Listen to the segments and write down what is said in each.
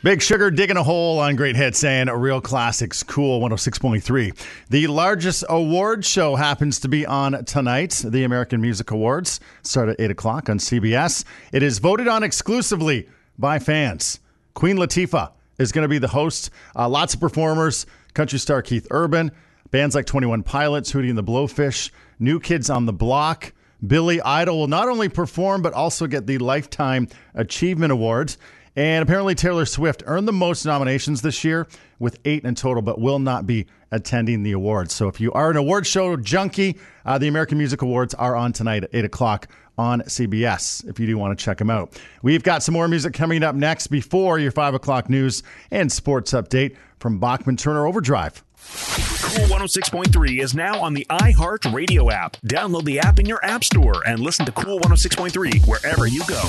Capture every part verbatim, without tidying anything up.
Big Sugar digging a hole on great hits and real classics. Cool one oh six point three. The largest award show happens to be on tonight, the American Music Awards. Start at eight o'clock on C B S. It is voted on exclusively by fans. Queen Latifah is going to be the host. Uh, lots of performers. Country star Keith Urban. Bands like twenty-one Pilots, Hootie and the Blowfish, New Kids on the Block. Billy Idol will not only perform, but also get the Lifetime Achievement Award. And apparently Taylor Swift earned the most nominations this year with eight in total, but will not be attending the awards. So if you are an award show junkie, uh, the American Music Awards are on tonight at eight o'clock on C B S if you do want to check them out. We've got some more music coming up next before your five o'clock news and sports update from Bachman Turner Overdrive. Cool one oh six point three is now on the iHeart Radio app. Download the app in your app store and listen to Cool one oh six point three wherever you go.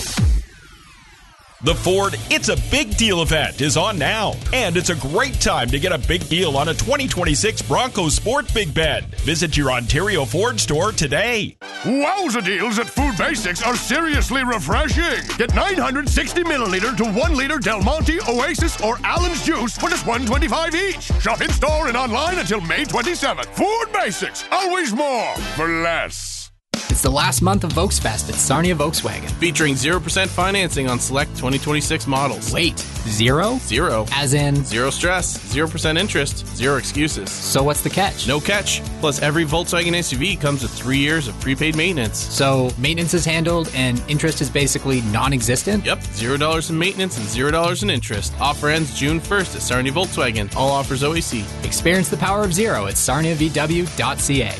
The Ford It's a Big Deal event is on now, and it's a great time to get a big deal on a twenty twenty-six Bronco Sport Big Bed. Visit your Ontario Ford store today. Wowza deals at Food Basics are seriously refreshing. Get nine hundred sixty milliliter to one liter Del Monte, Oasis, or Allen's juice for just one dollar twenty-five each. Shop in store and online until May twenty-seventh. Food Basics, always more for less. It's the last month of Volksfest at Sarnia Volkswagen. Featuring zero percent financing on select twenty twenty-six models. Wait, zero? Zero. As in? Zero stress, zero percent interest, zero excuses. So what's the catch? No catch. Plus, every Volkswagen S U V comes with three years of prepaid maintenance. So maintenance is handled and interest is basically non-existent? Yep, zero dollars in maintenance and zero dollars in interest. Offer ends June first at Sarnia Volkswagen. All offers O A C. Experience the power of zero at sarnia v w dot c a.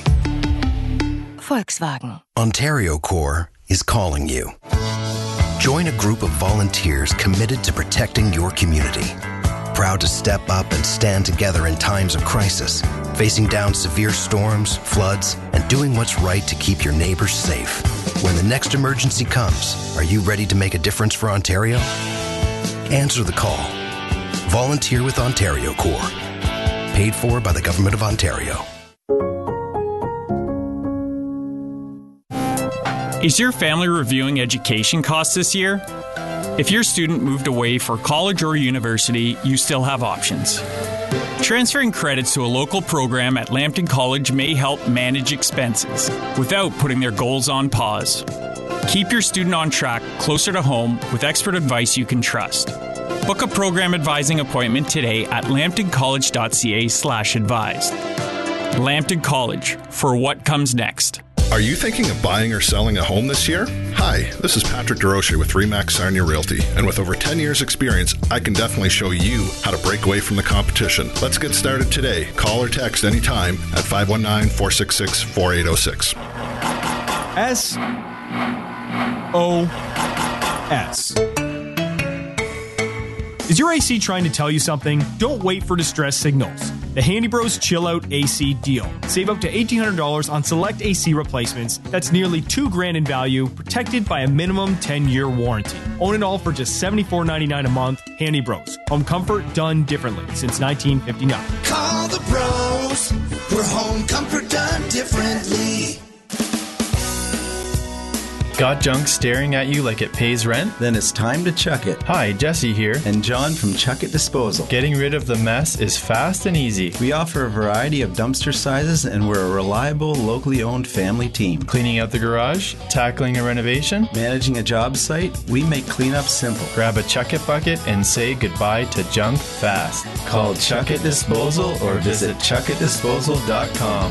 Volkswagen. Ontario Corps is calling you. Join a group of volunteers committed to protecting your community. Proud to step up and stand together in times of crisis, facing down severe storms, floods, and doing what's right to keep your neighbors safe. When the next emergency comes, are you ready to make a difference for Ontario? Answer the call. Volunteer with Ontario Corps. Paid for by the Government of Ontario. Is your family reviewing education costs this year? If your student moved away for college or university, you still have options. Transferring credits to a local program at Lambton College may help manage expenses without putting their goals on pause. Keep your student on track closer to home with expert advice you can trust. Book a program advising appointment today at lambtoncollege.ca slash advised. Lambton College, for what comes next. Are you thinking of buying or selling a home this year? Hi, this is Patrick DeRoche with Remax Sarnia Realty, and with over ten years experience, I can definitely show you how to break away from the competition. Let's get started today. Call or text anytime at five one nine, four six six, four eight zero six. S O S. Is your A C trying to tell you something? Don't wait for distress signals. The Handy Bros Chill Out A C deal. Save up to eighteen hundred dollars on select A C replacements. That's nearly two grand in value, protected by a minimum ten-year warranty. Own it all for just seventy-four ninety-nine a month. Handy Bros. Home comfort done differently since nineteen fifty-nine. Call the pros. We're home comfort done differently. Got junk staring at you like it pays rent? Then it's time to chuck it. Hi, Jesse here. And John from Chuck It Disposal. Getting rid of the mess is fast and easy. We offer a variety of dumpster sizes and we're a reliable, locally owned family team. Cleaning out the garage? Tackling a renovation? Managing a job site? We make cleanup simple. Grab a Chuck It bucket and say goodbye to junk fast. Call Chuck It Disposal or visit chuck it disposal dot com.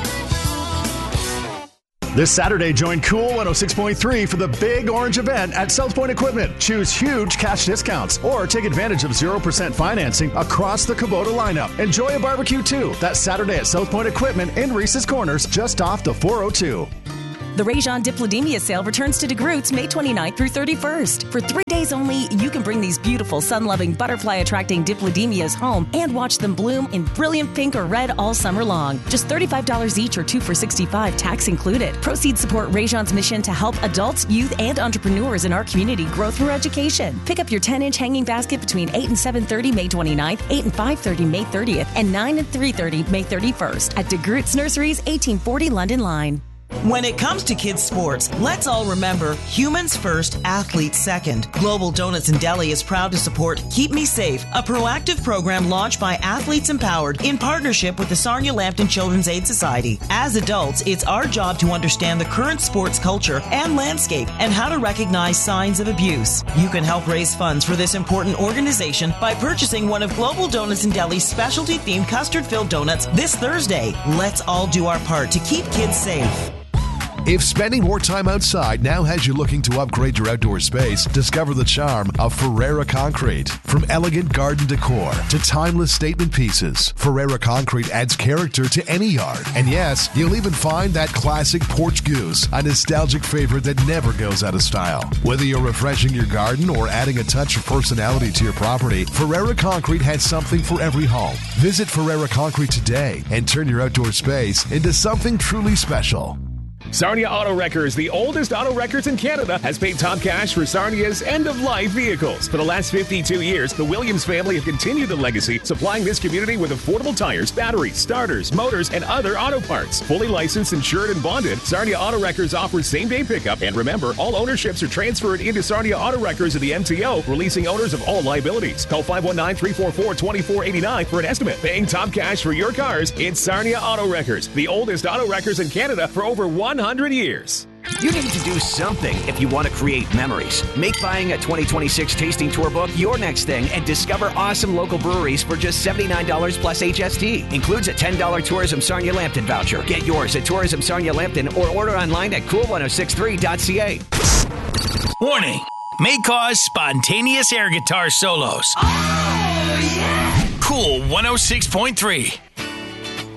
This Saturday, join Cool one oh six point three for the big orange event at South Point Equipment. Choose huge cash discounts or take advantage of zero percent financing across the Kubota lineup. Enjoy a barbecue too. That's Saturday at South Point Equipment in Reese's Corners, just off the four oh two. The Rajon Diplodemia sale returns to DeGroots May twenty-ninth through thirty-first. For three days only, you can bring these beautiful, sun-loving, butterfly-attracting Diplodemias home and watch them bloom in brilliant pink or red all summer long. Just thirty-five dollars each or two for sixty-five dollars, tax included. Proceeds support Rajon's mission to help adults, youth, and entrepreneurs in our community grow through education. Pick up your ten-inch hanging basket between eight and seven thirty May twenty-ninth, eight and five thirty May thirtieth, and nine and three thirty May thirty-first at DeGroots Nurseries, eighteen forty London Line. When it comes to kids' sports, let's all remember humans first, athletes second. Global Donuts and Deli is proud to support Keep Me Safe, a proactive program launched by Athletes Empowered in partnership with the Sarnia Lambton Children's Aid Society. As adults, it's our job to understand the current sports culture and landscape and how to recognize signs of abuse. You can help raise funds for this important organization by purchasing one of Global Donuts and Deli's specialty-themed custard-filled donuts this Thursday. Let's all do our part to keep kids safe. If spending more time outside now has you looking to upgrade your outdoor space, discover the charm of Ferreira Concrete. From elegant garden decor to timeless statement pieces, Ferreira Concrete adds character to any yard. And yes, you'll even find that classic porch goose, a nostalgic favorite that never goes out of style. Whether you're refreshing your garden or adding a touch of personality to your property, Ferreira Concrete has something for every home. Visit Ferreira Concrete today and turn your outdoor space into something truly special. Sarnia Auto Wreckers, the oldest auto wreckers in Canada, has paid top cash for Sarnia's end-of-life vehicles. For the last fifty-two years, the Williams family have continued the legacy, supplying this community with affordable tires, batteries, starters, motors, and other auto parts. Fully licensed, insured, and bonded, Sarnia Auto Wreckers offers same-day pickup. And remember, all ownerships are transferred into Sarnia Auto Wreckers of the M T O, releasing owners of all liabilities. Call five one nine, three four four, two four eight nine for an estimate. Paying top cash for your cars, it's Sarnia Auto Wreckers, the oldest auto wreckers in Canada for over one hundred years. You need to do something if you want to create memories. Make buying a twenty twenty-six tasting tour book your next thing and discover awesome local breweries for just seventy-nine dollars plus H S T. Includes a ten dollars Tourism Sarnia Lambton voucher. Get yours at Tourism Sarnia Lambton or order online at cool ten sixty-three dot c a. Warning, may cause spontaneous air guitar solos. Oh, yeah! Cool one oh six point three.